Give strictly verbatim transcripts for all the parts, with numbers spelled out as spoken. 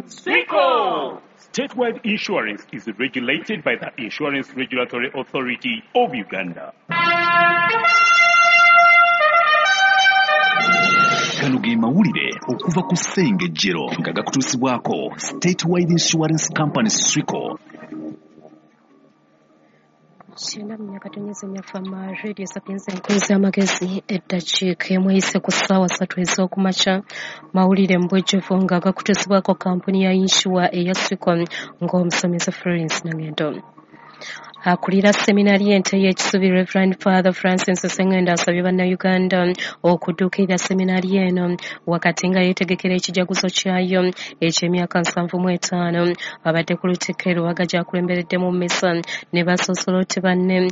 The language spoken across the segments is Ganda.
Swico! Statewide insurance is regulated by the Insurance Regulatory Authority of Uganda. Kano ge mawulire okuva ku Ssengejjero nga gakutuusibwako Statewide Insurance Company Swico. Shenda myaka tonyezenya fama radio sapienza nkozi amagezi eddakiika emu eyise ku ssaawa ssatu ez'okumakya mawulire mbwejjevu nga gakutuusibwako kampuni ya insure eya Swico ng'omusomesa Florence Nangendo. Akulira seminari ente y'ekisubi Reverend Father Francis Sengenda asabye bannayuganda okudduukirira seminari eno wakati nga yeetegekera ekijaguzo kyayo eky'emyaka nsanvu mu etaano abadde ku lutikero wagajja akulemberedde mu mmisa ne basosoloote banne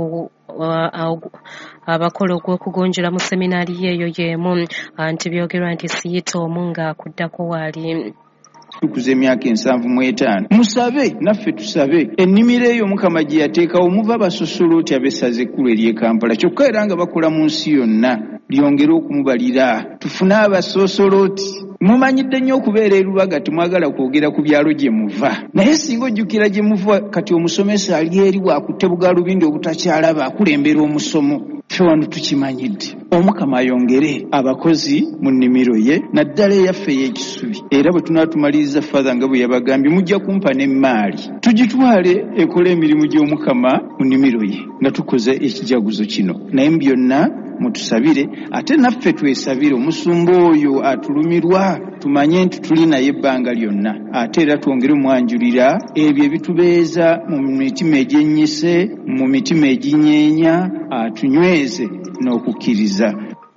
abakola ogw'okugonjera mu seminari eyo y'emu anti byogerwa nti siyita omu ng'akuddako waali. Tukuze emyaka ensanvu mu etaano musabe naffe tusabe ennimiro eyo Mukama gye yateekawo muva abasosoloote ab'essaza ekkulu ery'e Kampala kyokka era nga bakola mu nsi yonna lyongere okumubalira tufune abasosoloote. Mumanyidde nnyo okubeera e Lubaga temwagala kwogera ku byalo gye muva naye singa ojjukira gye muva kati omusomesa ali eri bwakutte bugalubindi obutakyalaba akulembera omusomo. Ffe wano tukimanyidde Omukama ayongere abakozi mu nnimiro ye naddala eyaffe ey'ekisubi era bwe tunaatumaliriza Father nga bwe yabagambye mujja kumpa n'emmaali tugitwale ekola emirimu gy'Omukama mu nnimiro ye nga tukoze ekijaguzo kino naye mu byonna mutusabire ate naffe twesabire omusumba oyo atulumirwa tumanye nti tuli naye ebbanga lyonna ate era twongere omwanjulira ebyo ebitubeeza mu mitima egyennyise mu mitima eginyeenya atunyweze n'okukkiriza.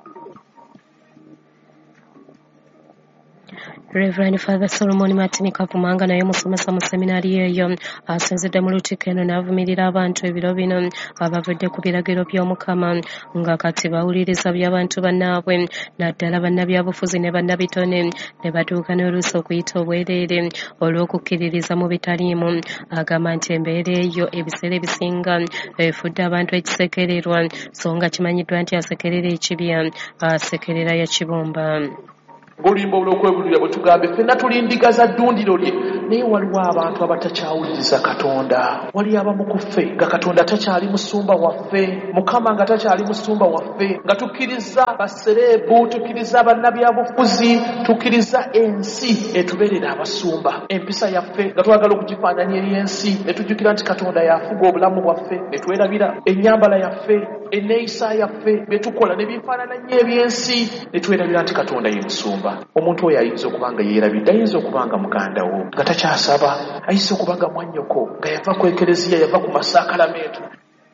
Reverend Father Solomon Martin Kavumanga naye musomesa mu seminari eyo asinzidde mu lutikko eno n'avumirira abantu ebiro bino abavudde ku biragiro by'Omukama nga kati bawuliriza by'abantu bannaabwe naddala bannabyabufuzi ne bannabitone ne batuuka n'oluusi okuyita obwereere olw'okukkiririza mu bitaliimu. Agamba nti embeera eyo ebiseera ebisinga efudde abantu ekisekererwa so nga kimanyiddwa nti asekerera ekibya asekerera yakibumba. Olimba olw'okwebulira bwe tugambe ffenna tuli ndiga za ddundiro lye naye waliwo abantu abatakyawuliriza Katonda. Wali abamu ku ffe nga Katonda takyali musumba waffe, Mukama nga takyali musumba waffe, nga tukkiriza basereebu, tukkiriza bannabyabufuzi, tukkiriza ensi etubeerera abasumba. Empisa yaffe nga twagala okugifaananya eri ensi ne tujjukira nti Katonda yafuga obulamu bwaffe ne twerabira ennyambala yaffe, enneeyisa yaffe, bye tukola ne bifaanananya eby'ensi ne twerabira nti Katonda ye musumba. Omuntu oyo ayinza okuba nga yeerabidde, ayinza okuba nga muganda wo nga takyasaba, ayinza okuba nga mwannyoko nga yava ku ekereziya, yava ku masaakalamentu.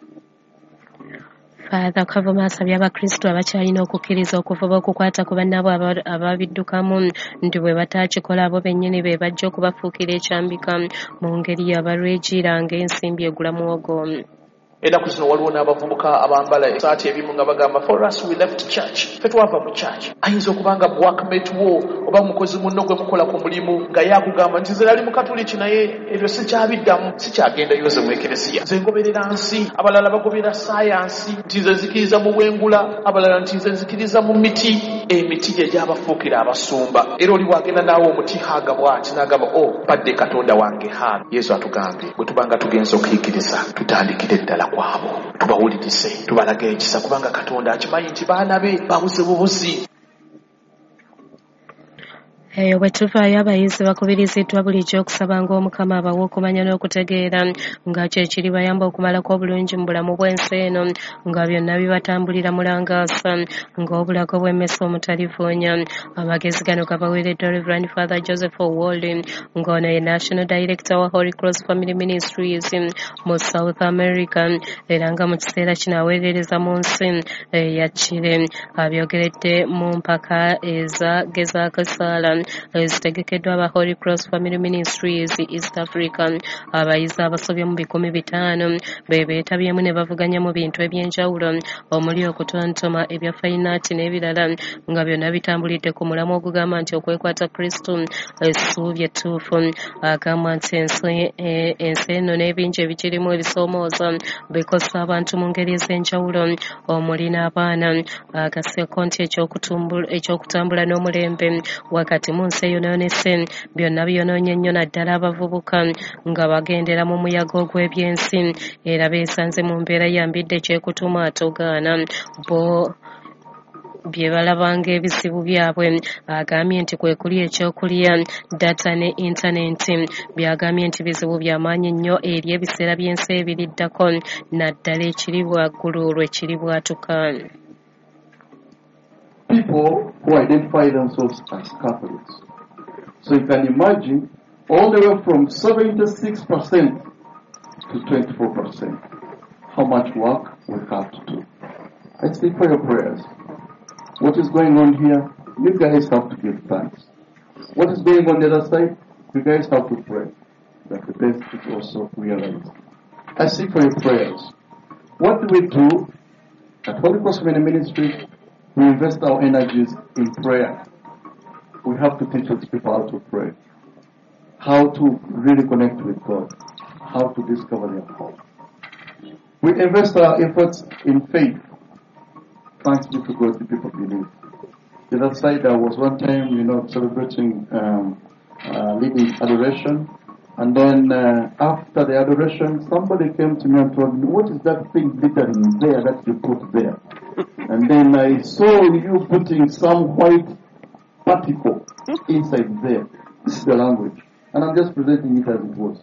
Father Kavuma asabye abakristo abakyalina okukkiriza okuvuba okukwata ku bannaabo ababiddukamu nti bwe bataakikola abo bennyini be bajja okubafuukira ekyambika mu ngeri yabalwegira ng'ensimbi egula muwogo. Ennaku zino waliwo n'abavubuka abambala essaati ebimu nga bagamba for us we left church, ffe twava mu church. Ayinza okuba nga workmate wo oba mukozi munno gwe mukola ku mulimu nga yakugamba nti nze nali mukatuliki naye ebyo sikyabiddamu, sikyagenda yoze mu ekereziya, nze ngoberera nsi, abalala bagobera sayansi, nti nze nzikiriza mu bwengula, abalala nti nze nzikiriza mu miti. Emiti gye gyabafuukira abasumba era oli bwagenda naawe omuti haaga bw'ati n'agamba o badde Katonda wange haano. Yesu atugambye bwe tubanga tugenza okuyigiriza tutandikire ddala kwabo tubawulirize tubalaga ekisa kubanga Katonda akimanyi nti baana be babuze bubuzi. Eyo bwe tuvaayo abayizi bakubiriziddwa bulijjo okusabanga Omukama abawe okumanya n'okutegeera nga kye kiri bayamba okumalako obulungi mu bulamu bw'ensi eno nga byonna bibatambulira mulangaasa ng'obulago bw'emmesa omutalivuunya. Amagezi gano gabaweereddwa Reverend Father Joseph Owoli ng'ono ye National Director wa Holy Cross Family Ministries mu South America era nga mu kiseera kino aweerereza mu nsi eya Chile. Abyogeredde mu mpaka eza gezaako essaala ezitegekeddwa aba Holy Cross Family Ministries East Africa. Abayizi abasobye mu bikumi bitaano be beetabyemu ne bavuganya mu bintu eby'enjawulo omuli okutontoma ebya fayinaati n'ebirala nga byonna bitambulidde ku mulamu ogugamba nti okwekwata Kristo essuubi ettuufu. Agamba nti ensi eno n'ebingi ebikirimu ebisoomooza bikosa abantu mu ngeri ez'enjawulo omuli n'abaana. Agaseeko nti ekyokutambula n'omulembe wakati olumu nsi eyonoonese byonna byonoonye nnyo naddala abavubuka nga bagendera mu muyaga ogw'ebyensi era beesanze mu mbeera yambidde kyekutuma atogaana bo bye balabanga ebizibu byabwe. Agambye nti kwe kuli ekyokulya data ne intaneti byagambye nti bizibu byamaanyi nnyo eri ebiseera by'ensi ebiriddako naddala ekiri bwaggulu lwekiri bwatuka. People who identify themselves as Catholics. So you can imagine all the way from seventy-six percent to twenty-four percent how much work we have to do. I speak for your prayers. What is going on here, you guys have to give thanks. What is going on the other side, you guys have to pray that the best is also realized. I seek for your prayers. What do we do at Holy Cross Ministry? We invest our energies in prayer. We have to teach these people how to pray, how to really connect with God, how to discover their heart. We invest our efforts in faith. Thanks be to God, the people believe. The other side, there was one time, you know, celebrating um, uh, leading adoration. And then uh, after the adoration, somebody came to me and told me, what is that thing glittering there that you put there? And then I saw you putting some white particle inside there. This is the language. And I'm just presenting it as it was.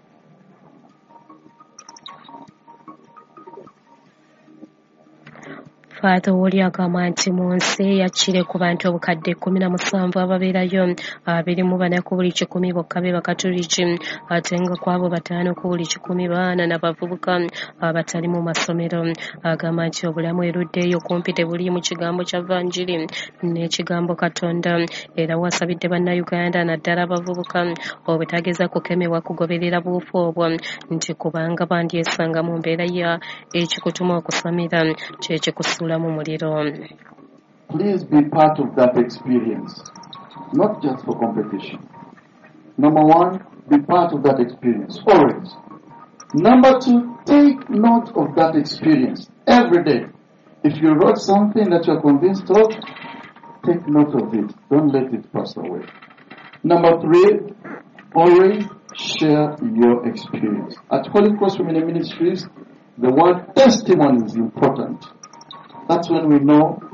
Father Woli agamba nti mu nsi yakire ku bantu obukadde kkumi na musanvu ababeerayo abiri mu bana ku buli kikumi bokka be bakatoliki ate nga ku abo bataano ku buli kikumi baana n'abavubuka abatali mu masomero. Agamba nti obulamu eruddeeyo kumpi tebuli mu kigambo kya vanjiri n'ekigambo Katonda era wasabidde bannayuganda naddala abavubuka obutageza kukemebwa kugoberera buufu obwo nti kubanga bandyesanga mu mbeera ya ekikutuma okusamira kyekikusula. Please be part of that experience, not just for competition. Number one, be part of that experience, always. Number two, take note of that experience every day. If you wrote something that you're convinced of, take note of it. Don't let it pass away. Number three, always share your experience. At Holy Cross Women Ministries, the word testimony is important. That's when we know